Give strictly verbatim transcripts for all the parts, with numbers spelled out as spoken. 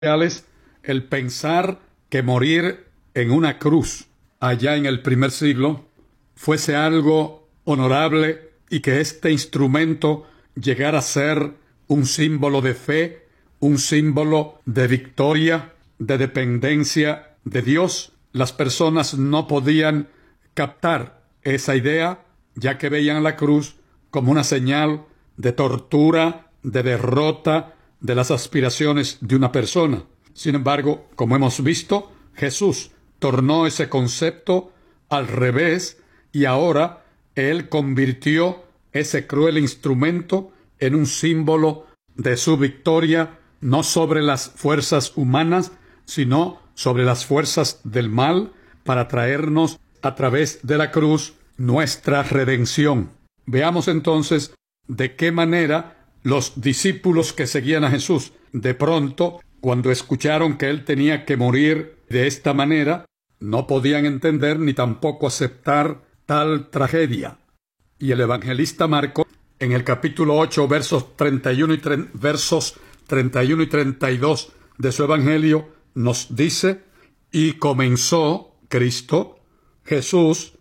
el pensar que morir en una cruz allá en el primer siglo fuese algo honorable y que este instrumento llegara a ser un símbolo de fe, un símbolo de victoria, de dependencia de Dios. Las personas no podían captar esa idea, ya que veían la cruz como una señal de tortura, de derrota de las aspiraciones de una persona. Sin embargo, como hemos visto, Jesús tornó ese concepto al revés y ahora Él convirtió ese cruel instrumento en un símbolo de su victoria, no sobre las fuerzas humanas, sino sobre las fuerzas del mal, para traernos a través de la cruz nuestra redención. Veamos entonces de qué manera los discípulos que seguían a Jesús, de pronto, cuando escucharon que Él tenía que morir de esta manera, no podían entender ni tampoco aceptar tal tragedia. Y el evangelista Marcos, en el capítulo ocho, versos treinta y uno y, tre- versos treinta y uno y treinta y dos de su evangelio, nos dice: y comenzó Cristo, Jesús,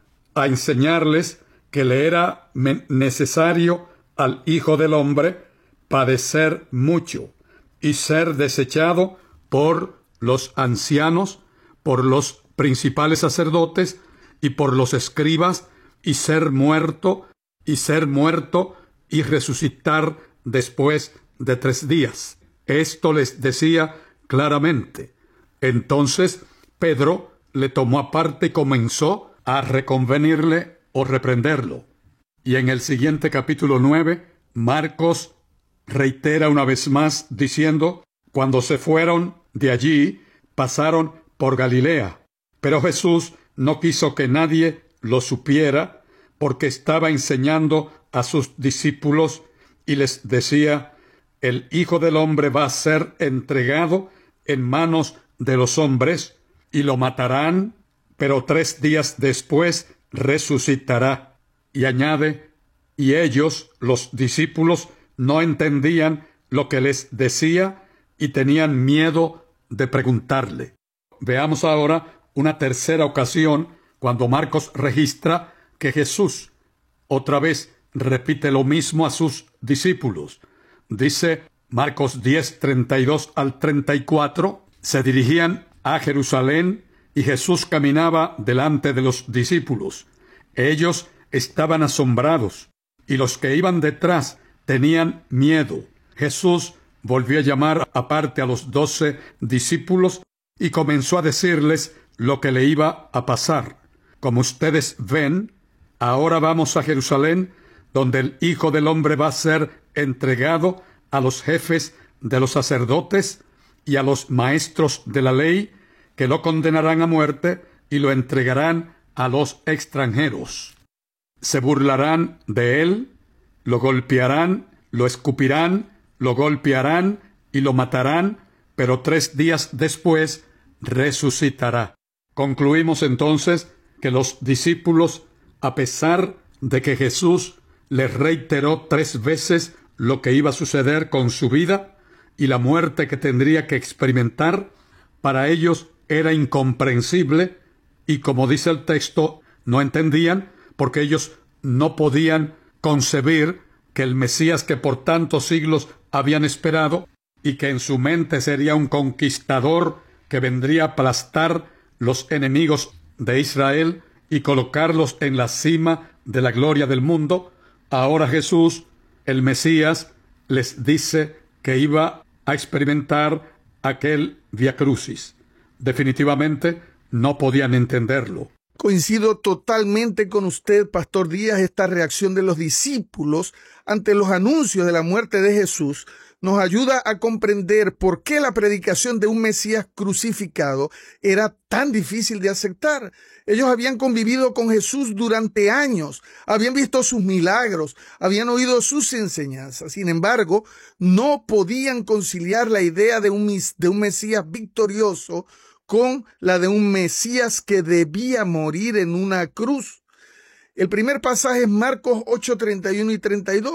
a enseñarles que le era necesario al Hijo del Hombre padecer mucho y ser desechado por los ancianos, por los principales sacerdotes y por los escribas, y ser muerto, y ser muerto y resucitar después de tres días. Esto les decía claramente. Entonces Pedro le tomó aparte y comenzó a reconvenirle o reprenderlo. Y en el siguiente capítulo nueve, Marcos reitera una vez más diciendo: cuando se fueron de allí, pasaron por Galilea. Pero Jesús no quiso que nadie lo supiera, porque estaba enseñando a sus discípulos y les decía: el Hijo del Hombre va a ser entregado en manos de los hombres y lo matarán, pero tres días después resucitará. Y añade: y ellos, los discípulos, no entendían lo que les decía y tenían miedo de preguntarle. Veamos ahora una tercera ocasión cuando Marcos registra que Jesús otra vez repite lo mismo a sus discípulos. Dice Marcos diez, treinta y dos al treinta y cuatro, se dirigían a Jerusalén y Jesús caminaba delante de los discípulos. Ellos estaban asombrados y los que iban detrás tenían miedo. Jesús volvió a llamar aparte a los doce discípulos y comenzó a decirles lo que le iba a pasar. Como ustedes ven, ahora vamos a Jerusalén, donde el Hijo del Hombre va a ser entregado a los jefes de los sacerdotes y a los maestros de la ley, que lo condenarán a muerte y lo entregarán a los extranjeros. Se burlarán de él, lo golpearán, lo escupirán, lo golpearán y lo matarán, pero tres días después resucitará. Concluimos entonces que los discípulos, a pesar de que Jesús les reiteró tres veces lo que iba a suceder con su vida y la muerte que tendría que experimentar, para ellos era incomprensible y, como dice el texto, no entendían, porque ellos no podían concebir que el Mesías que por tantos siglos habían esperado y que en su mente sería un conquistador que vendría a aplastar los enemigos de Israel y colocarlos en la cima de la gloria del mundo, ahora Jesús, el Mesías, les dice que iba a experimentar aquel Vía Crucis. Definitivamente no podían entenderlo. Coincido totalmente con usted, Pastor Díaz. Esta reacción de los discípulos ante los anuncios de la muerte de Jesús nos ayuda a comprender por qué la predicación de un Mesías crucificado era tan difícil de aceptar. Ellos habían convivido con Jesús durante años, habían visto sus milagros, habían oído sus enseñanzas. Sin embargo, no podían conciliar la idea de un, de un Mesías victorioso con la de un Mesías que debía morir en una cruz. El primer pasaje es Marcos ocho, treinta y uno y treinta y dos,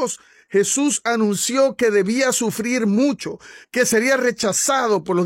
Jesús anunció que debía sufrir mucho, que sería rechazado por los